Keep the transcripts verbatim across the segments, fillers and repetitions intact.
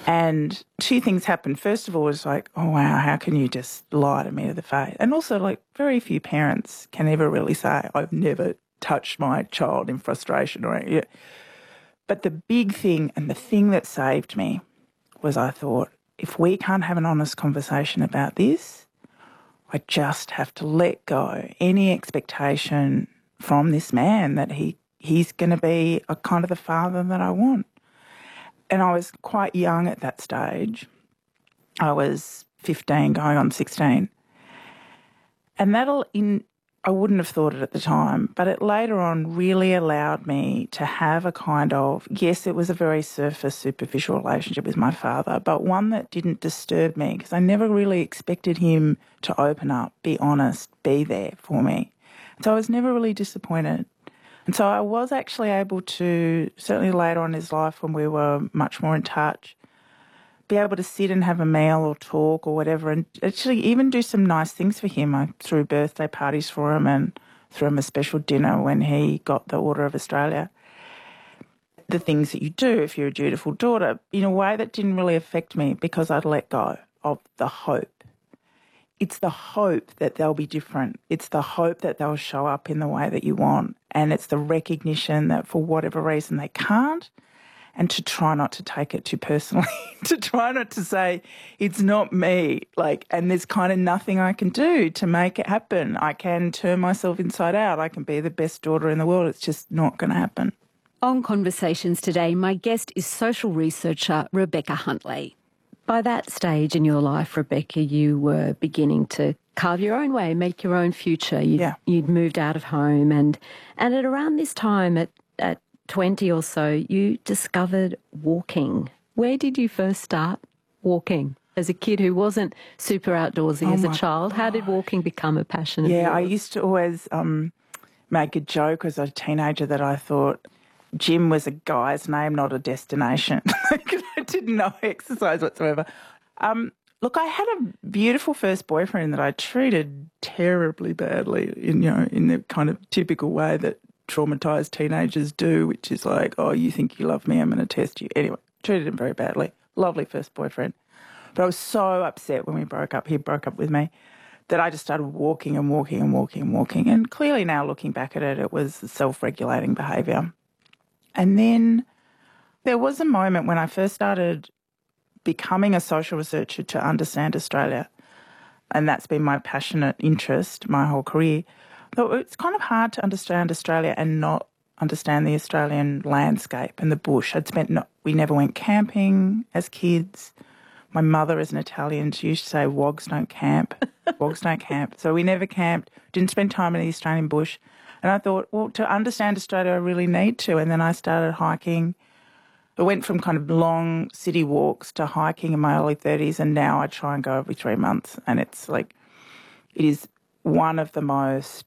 And two things happened. First of all, it was like, oh, wow, how can you just lie to me to the face? And also, like, very few parents can ever really say, I've never touched my child in frustration or anything. But the big thing and the thing that saved me was I thought, if we can't have an honest conversation about this, I just have to let go any expectation from this man that he he's going to be a kind of the father that I want. And I was quite young at that stage. I was fifteen going on sixteen. And that'll, in, I wouldn't have thought it at the time, but it later on really allowed me to have a kind of, yes, it was a very surface, superficial relationship with my father, but one that didn't disturb me because I never really expected him to open up, be honest, be there for me. So I was never really disappointed. And so I was actually able to, certainly later on in his life when we were much more in touch, be able to sit and have a meal or talk or whatever and actually even do some nice things for him. I threw birthday parties for him and threw him a special dinner when he got the Order of Australia. The things that you do if you're a dutiful daughter in a way that didn't really affect me because I'd let go of the hope. It's the hope that they'll be different. It's the hope that they'll show up in the way that you want. And it's the recognition that for whatever reason they can't, and to try not to take it too personally, to try not to say, it's not me, like, and there's kind of nothing I can do to make it happen. I can turn myself inside out. I can be the best daughter in the world. It's just not going to happen. On Conversations today, my guest is social researcher Rebecca Huntley. By that stage in your life, Rebecca, you were beginning to carve your own way, make your own future. You'd, yeah. you'd moved out of home. And, and at around this time, at, at twenty or so, you discovered walking. Where did you first start walking? As a kid who wasn't super outdoorsy oh as a child, God. How did walking become a passion of Yeah, yours? I used to always um, make a joke as a teenager that I thought gym was a guy's name, not a destination. I didn't know exercise whatsoever. Um, look, I had a beautiful first boyfriend that I treated terribly badly, in, you know, in the kind of typical way that traumatised teenagers do, which is like, oh, you think you love me, I'm going to test you. Anyway, treated him very badly. Lovely first boyfriend. But I was so upset when we broke up, he broke up with me, that I just started walking and walking and walking and walking. And clearly now looking back at it, it was self-regulating behaviour. And then there was a moment when I first started becoming a social researcher to understand Australia, and that's been my passionate interest my whole career. Though it's kind of hard to understand Australia and not understand the Australian landscape and the bush. I'd spent no, we never went camping as kids. My mother is an Italian. She used to say, wogs don't camp. Wogs don't camp. So we never camped, didn't spend time in the Australian bush. And I thought, well, to understand Australia, I really need to. And then I started hiking. I went from kind of long city walks to hiking in my early thirties, and now I try and go every three months. And it's like, it is one of the most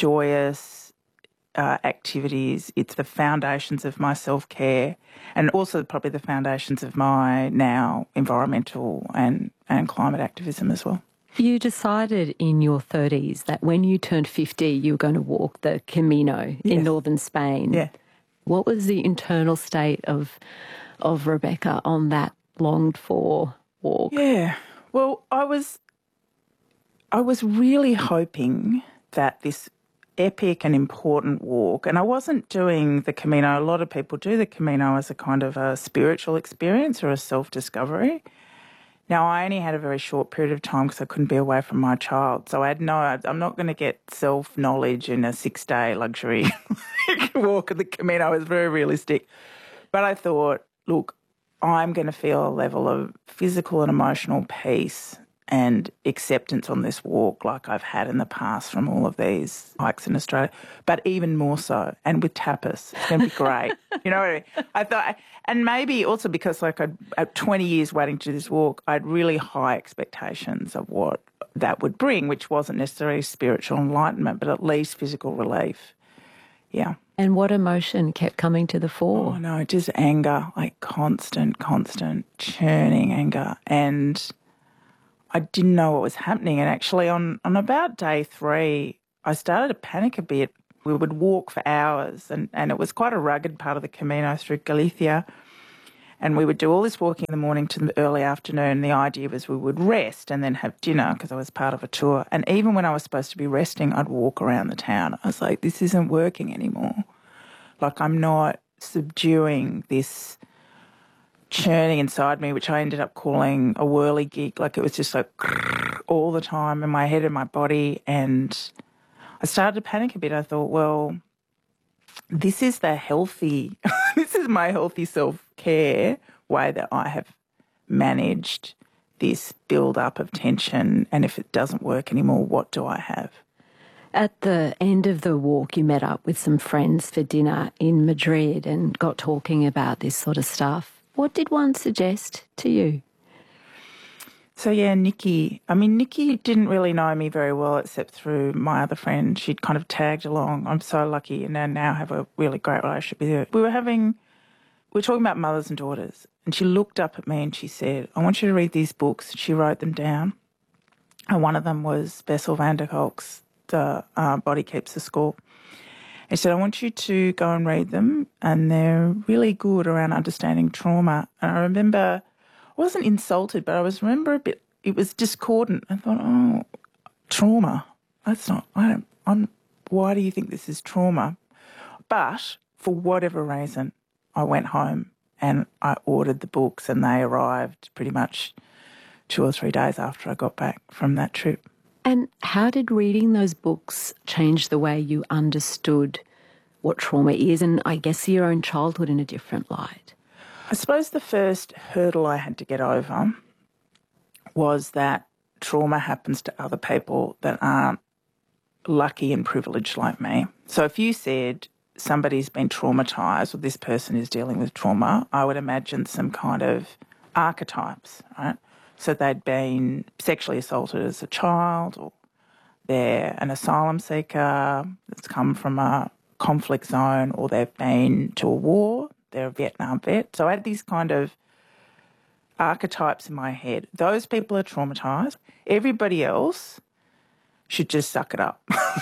joyous uh, activities. It's the foundations of my self-care and also probably the foundations of my now environmental and, and climate activism as well. You decided in your thirties that when you turned fifty, you were going to walk the Camino Yes. in northern Spain. Yeah. What was the internal state of of Rebecca on that longed-for walk? Yeah. Well, I was, I was really hoping that this epic and important walk, and I wasn't doing the Camino. A lot of people do the Camino as a kind of a spiritual experience or a self-discovery. Now, I only had a very short period of time because I couldn't be away from my child. So I had no, I'm not going to get self-knowledge in a six-day luxury walk of the Camino. I was very realistic. But I thought, look, I'm going to feel a level of physical and emotional peace and acceptance on this walk like I've had in the past from all of these hikes in Australia, but even more so, and with tapas. It's going to be great. You know what I mean? I thought, and maybe also because like I'd, at twenty years waiting to do this walk, I had really high expectations of what that would bring, which wasn't necessarily spiritual enlightenment, but at least physical relief. Yeah. And what emotion kept coming to the fore? Oh, no, just anger, like constant, constant churning anger. And I didn't know what was happening. And actually on, on about day three, I started to panic a bit. We would walk for hours and, and it was quite a rugged part of the Camino through Galicia. And we would do all this walking in the morning to the early afternoon. The idea was we would rest and then have dinner because I was part of a tour. And even when I was supposed to be resting, I'd walk around the town. I was like, this isn't working anymore. Like, I'm not subduing this churning inside me, which I ended up calling a whirligig. Like, it was just like all the time in my head and my body. And I started to panic a bit. I thought, well, this is the healthy, this is my healthy self-care way that I have managed this build-up of tension. And if it doesn't work anymore, what do I have? At the end of the walk, you met up with some friends for dinner in Madrid and got talking about this sort of stuff. What did one suggest to you? So, yeah, Nikki. I mean, Nikki didn't really know me very well except through my other friend. She'd kind of tagged along. I'm so lucky and I now have a really great relationship with her. We were having, we were talking about mothers and daughters, and she looked up at me and she said, I want you to read these books. She wrote them down. And one of them was Bessel van der Kolk's The uh, Body Keeps the Score. And she said, I want you to go and read them, and they're really good around understanding trauma. And I remember, I wasn't insulted, but I was remember a bit, it was discordant. I thought, oh, trauma. That's not, I don't, I'm, why do you think this is trauma? But for whatever reason, I went home and I ordered the books, and they arrived pretty much two or three days after I got back from that trip. And how did reading those books change the way you understood what trauma is and I guess your own childhood in a different light? I suppose the first hurdle I had to get over was that trauma happens to other people that aren't lucky and privileged like me. So if you said somebody's been traumatised or this person is dealing with trauma, I would imagine some kind of archetypes, right? So they'd been sexually assaulted as a child, or they're an asylum seeker that's come from a conflict zone, or they've been to a war, they're a Vietnam vet. So I had these kind of archetypes in my head. Those people are traumatised. Everybody else should just suck it up.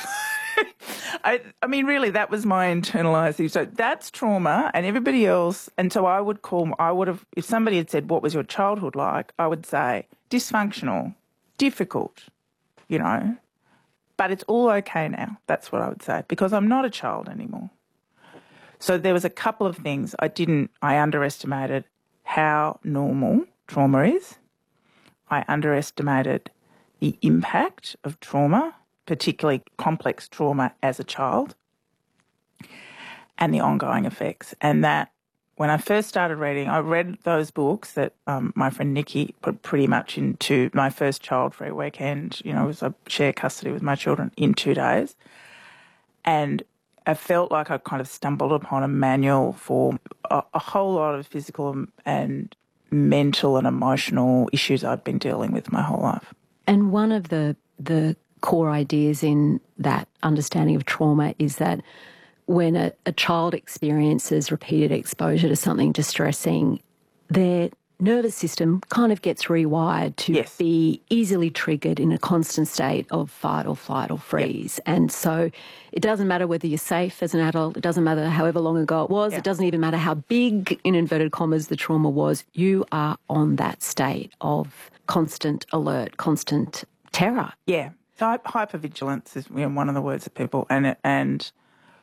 I, I mean, really, that was my internalising. So that's trauma, and everybody else. And so I would call, I would have, if somebody had said, what was your childhood like? I would say dysfunctional, difficult, you know, but it's all okay now. That's what I would say, because I'm not a child anymore. So there was a couple of things I didn't, I underestimated how normal trauma is. I underestimated the impact of trauma, particularly complex trauma as a child, and the ongoing effects. And that, when I first started reading, I read those books that um, my friend Nikki put pretty much into my first child-free weekend. You know, it was a share custody with my children in two days. And I felt like I kind of stumbled upon a manual for a, a whole lot of physical and mental and emotional issues I'd been dealing with my whole life. And one of the the core ideas in that understanding of trauma is that when a, a child experiences repeated exposure to something distressing, their nervous system kind of gets rewired to yes. be easily triggered in a constant state of fight or flight or freeze. Yep. And so it doesn't matter whether you're safe as an adult, it doesn't matter however long ago it was, yep. It doesn't even matter how big, in inverted commas, the trauma was, you are on that state of constant alert, constant terror. Yeah. So hypervigilance is, you know, one of the words that people, and and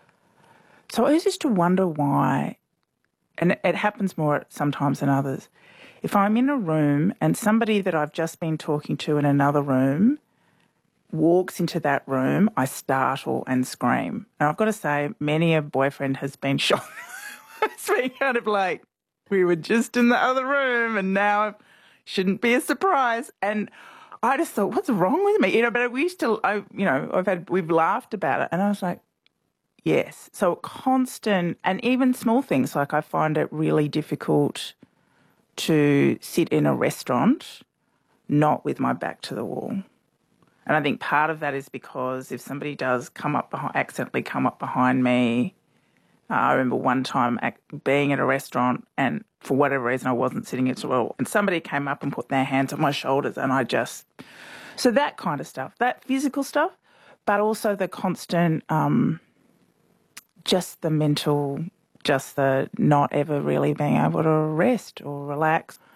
so I used to wonder why, and it, it happens more sometimes than others. If I'm in a room and somebody that I've just been talking to in another room walks into that room, I startle and scream. And I've got to say, many a boyfriend has been shot. It's been kind of like, we were just in the other room and now it shouldn't be a surprise. And I just thought, what's wrong with me? You know, but we used to, I, you know, I've had, we've laughed about it. And I was like, yes. So constant, and even small things, like I find it really difficult to sit in a restaurant not with my back to the wall. And I think part of that is because if somebody does come up behind, accidentally come up behind me, uh, I remember one time being at a restaurant and for whatever reason I wasn't sitting at well, and somebody came up and put their hands on my shoulders and I just, so that kind of stuff, that physical stuff, but also the constant, um, just the mental just the not ever really being able to rest or relax.